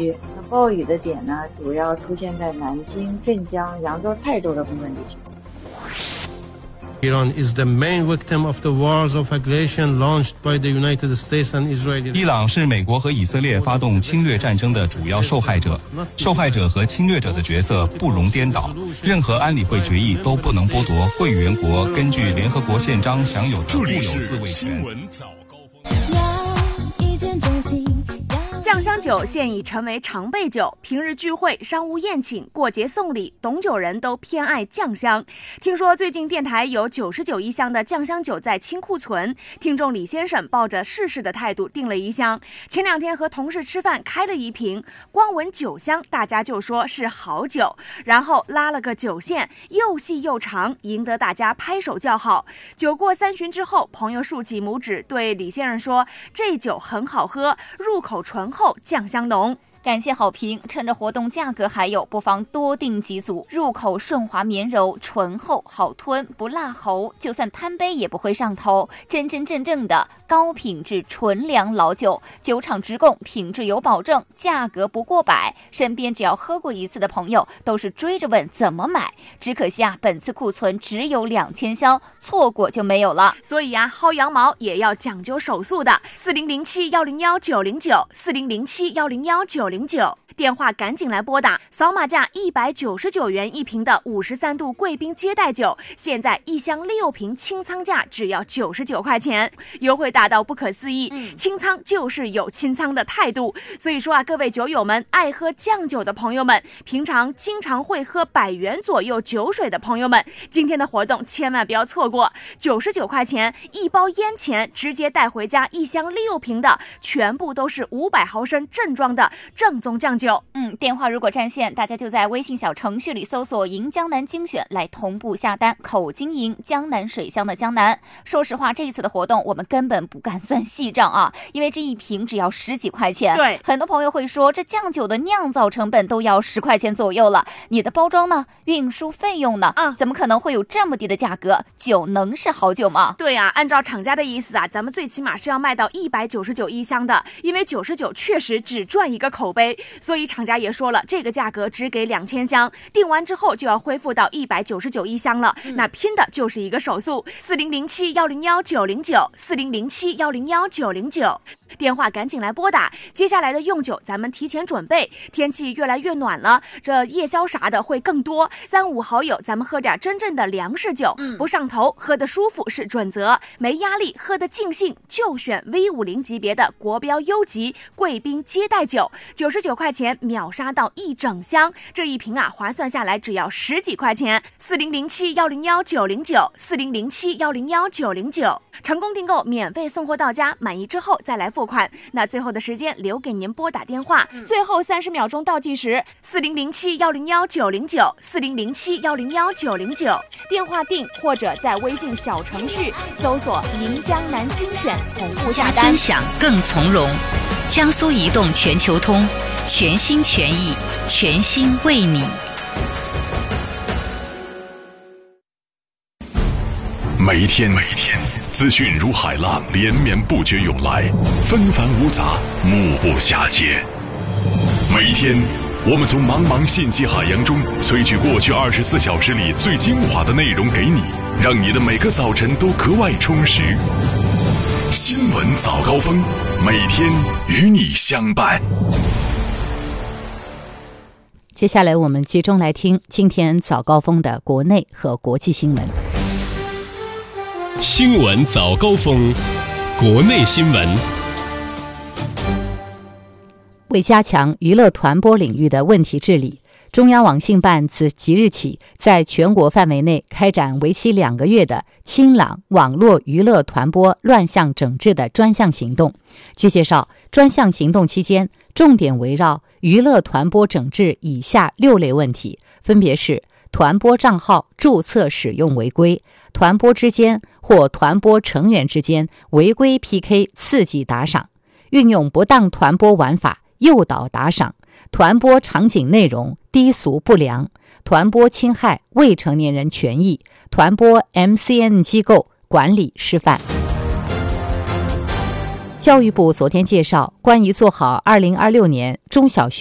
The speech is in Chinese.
区。那暴雨的点呢，主要出现在南京、镇江、扬州、泰州的部分地区。 Iran is the main victim of the wars of aggression launched by the United States and Israel. 伊朗是美国和以色列发动侵略战争的主要受害者，受害者和侵略者的角色不容颠倒，任何安理会决议都不能剥夺会员国根据联合国宪章享有的固有自卫权。 酱香酒现已成为常备酒，平日聚会、商务宴请、过节送礼，懂酒人都偏爱酱香。听说最近电台有99一箱的酱香酒在清库存，听众李先生抱着试试的态度订了一箱。前2天和同事吃饭开了一瓶，光闻酒香大家就说是好酒，然后拉了个酒线，又细又长，赢得大家拍手叫好。酒过3巡之后，朋友竖起拇指对李先生说：“这酒很好喝，入口醇厚，酱香浓。” 感谢好评，趁着活动价格还有，不妨多订几组。入口顺滑绵柔，醇厚好吞，不辣喉，就算贪杯也不会上头，真正的高品质纯粮老酒，酒厂直供，品质有保证，价格不过百。身边只要喝过一次的朋友都是追着问怎么买，只可惜本次库存只有2000箱，错过就没有了。 所以薅羊毛也要讲究手速的，4007-101-909，4007-101-909，电话赶紧来拨打。扫码价199元一瓶的53度贵宾接待酒，现在1箱6瓶清仓价只要99块钱，优惠大到不可思议。清仓就是有清仓的态度。所以说各位酒友们，爱喝酱酒的朋友们，平常经常会喝100元左右酒水的朋友们，今天的活动千万不要错过。99块钱一包烟钱，直接带回家1箱6瓶的，全部都是500毫升正装的正宗酱酒。 电话如果占线，大家就在微信小程序里搜索赢江南精选来同步下单，口经营江南水乡的江南。说实话，这一次的活动我们根本不敢算细账因为这一瓶只要10几块钱。 对， 很多朋友会说这酱酒的酿造成本都要10块钱左右了，你的包装呢，运输费用呢，怎么可能会有这么低的价格？酒能是好酒吗？ 对按照厂家的意思咱们最起码是要卖到199一箱的，因为99确实只赚一个口碑，所以厂家也说了，这个价格只给2000箱，订完之后就要恢复到199一箱了。那拼的就是一个手速，4007-101-909，4007-101-909，电话赶紧来拨打。接下来的用酒咱们提前准备，天气越来越暖了，这夜宵啥的会更多，3、5好友咱们喝点真正的粮食酒，不上头，喝得舒服是准则，没压力，喝得尽兴，就选 V50级别的国标优级贵宾接待酒，99块钱秒杀到1整箱，这一瓶划算下来只要10几块钱。4007-101-909，4007-101-909，成功订购免费送货到家，满意之后再来付款。那最后的时间留给您拨打电话，最后30秒钟倒计时，4007-101-909，4007-101-909，电话订或者在微信小程序搜索赢江南精选同步下单， 尊享更从容。江苏移动全球通，全心全意，全心为你。 每一天资讯如海浪连绵不绝涌来，纷繁芜杂，目不暇接。每一天我们从茫茫信息海洋中萃取过去24小时里最精华的内容给你，让你的每个早晨都格外充实。新闻早高峰，每天与你相伴。 接下来我们集中来听今天早高峰的国内和国际新闻。 新闻早高峰，国内新闻。 为加强娱乐传播领域的问题治理，中央网信办自即日起在全国范围内开展为期2个月的清朗网络娱乐传播乱象整治的专项行动。据介绍，专项行动期间重点围绕娱乐传播整治以下6类问题，分别是传播账号注册使用违规，传播之间或传播成员之间违规 PK 刺激打赏，运用不当传播玩法诱导打赏，传播场景内容低俗不良，传播侵害未成年人权益，传播 MCN 机构管理示范。教育部昨天介绍关于做好2026年中小学